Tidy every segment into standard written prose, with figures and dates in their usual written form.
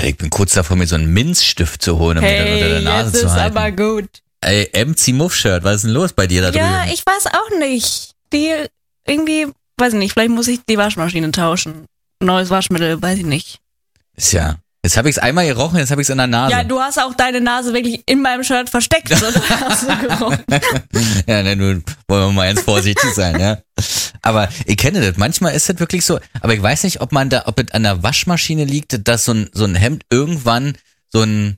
Ich bin kurz davor, mir so einen Minzstift zu holen, um mir dann unter der Nase zu halten. Das ist aber gut. Ey, MC Muff-Shirt, was ist denn los bei dir da drüben? Ja, ich weiß auch nicht. Die irgendwie, weiß ich nicht, vielleicht muss ich die Waschmaschine tauschen. Neues Waschmittel, weiß ich nicht. Ist ja. Jetzt habe ich es einmal gerochen, jetzt habe ich es in der Nase. Ja, du hast auch deine Nase wirklich in meinem Shirt versteckt. So, hast du gerochen. Ja, nun wollen wir mal ganz vorsichtig sein, ja. Aber ich kenne das, manchmal ist das wirklich so, aber ich weiß nicht, ob es an der Waschmaschine liegt, dass so ein Hemd irgendwann so ein,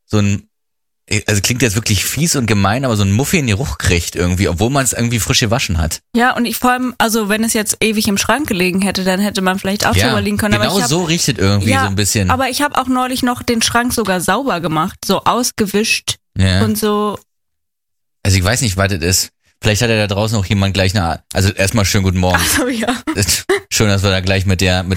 also klingt jetzt wirklich fies und gemein, aber so ein muffigen Geruch kriegt irgendwie, obwohl man es irgendwie frisch gewaschen hat. Ja, und ich vor allem, also wenn es jetzt ewig im Schrank gelegen hätte, dann hätte man vielleicht auch drüber liegen können. Genau, aber so riecht es irgendwie so ein bisschen. Aber ich habe auch neulich noch den Schrank sogar sauber gemacht, so ausgewischt und so. Also ich weiß nicht, was das ist. Vielleicht hat ja da draußen auch jemand gleich also erstmal schönen guten Morgen. Ach so, ja. Schön, dass wir da gleich mit der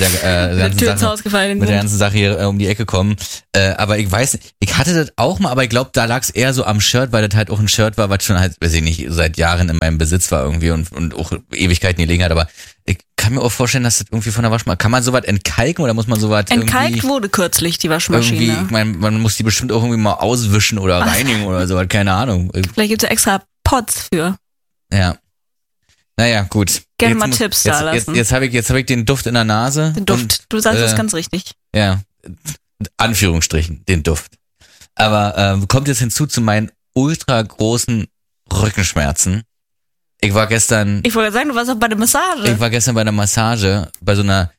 ganzen Sache hier um die Ecke kommen. Aber ich weiß nicht, ich hatte das auch mal, aber ich glaube, da lag es eher so am Shirt, weil das halt auch ein Shirt war, was schon halt, weiß ich nicht, seit Jahren in meinem Besitz war irgendwie und auch Ewigkeiten gelegen hat. Aber ich kann mir auch vorstellen, dass das irgendwie von der Waschmaschine, kann man sowas entkalken oder muss man sowas Entkalkt wurde kürzlich die Waschmaschine. Irgendwie, ich meine, man muss die bestimmt auch irgendwie mal auswischen oder reinigen oder sowas, keine Ahnung. Vielleicht gibt es extra Pots für. Ja. Naja, gut. Gerne mal Tipps da lassen. Jetzt hab ich den Duft in der Nase. Den Duft, du sagst das ganz richtig. Ja, Anführungsstrichen, den Duft. Aber kommt jetzt hinzu zu meinen ultra großen Rückenschmerzen. Ich wollte sagen, du warst auch bei der Massage. Ich war gestern bei einer Massage, bei so einer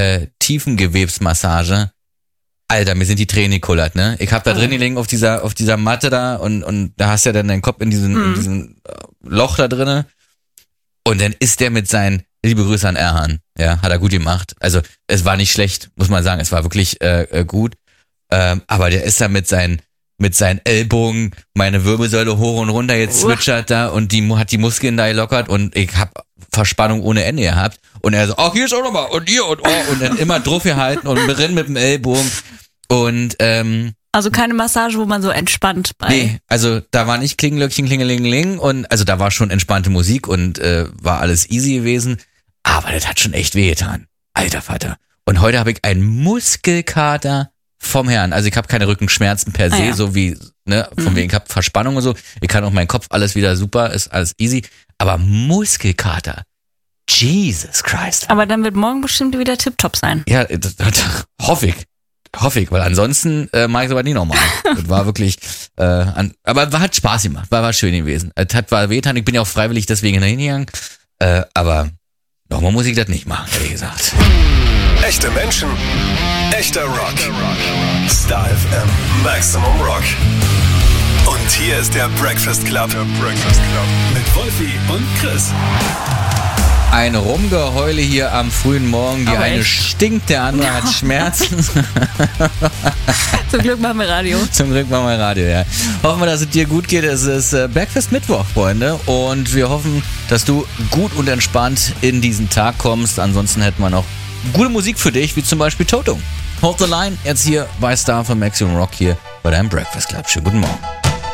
Tiefengewebsmassage. Alter, mir sind die Tränen gekullert, ne? Ich hab da drin gelegen auf dieser Matte da und da hast du ja dann deinen Kopf in diesem Loch da drinne. Und dann ist der mit seinen, liebe Grüße an Erhan, ja, hat er gut gemacht. Also es war nicht schlecht, muss man sagen, es war wirklich gut. Aber der ist da mit seinen Ellbogen meine Wirbelsäule hoch und runter jetzt zwitschert da und hat die Muskeln da gelockert und ich hab Verspannung ohne Ende gehabt. Und er so, hier ist auch nochmal und hier und und dann immer drauf gehalten und drin mit dem Ellbogen. Und also keine Massage, wo man so entspannt bei. Nee, also da war nicht Klingelöckchen, Klingelingeling und also da war schon entspannte Musik und war alles easy gewesen, aber das hat schon echt wehgetan. Alter Vater. Und heute habe ich einen Muskelkater vom Herrn. Also ich habe keine Rückenschmerzen per se, so wie, ne, von wegen ich habe Verspannung und so. Ich kann auch meinen Kopf alles wieder super, ist alles easy, aber Muskelkater. Jesus Christ. Aber dann wird morgen bestimmt wieder tipptopp sein. Ja, das hoffe ich, weil ansonsten mache ich sowas nie nochmal. Das war wirklich, aber hat Spaß gemacht, war schön gewesen. Es war wehgetan, ich bin ja auch freiwillig deswegen hingegangen, aber nochmal muss ich das nicht machen, ehrlich gesagt. Echte Menschen, echter Rock. Star FM, Maximum Rock. Und hier ist der Breakfast Club. Mit Wolfi und Chris. Ein Rumgeheule hier am frühen Morgen. Die aber eine echt stinkt, der andere hat Schmerzen. Zum Glück machen wir Radio. Zum Glück machen wir Radio, ja. Hoffen wir, dass es dir gut geht. Es ist Breakfast Mittwoch, Freunde. Und wir hoffen, dass du gut und entspannt in diesen Tag kommst. Ansonsten hätten wir noch gute Musik für dich, wie zum Beispiel Toto. Hold the Line, jetzt hier bei Star von Maximum Rock hier bei deinem Breakfast Club. Schönen guten Morgen.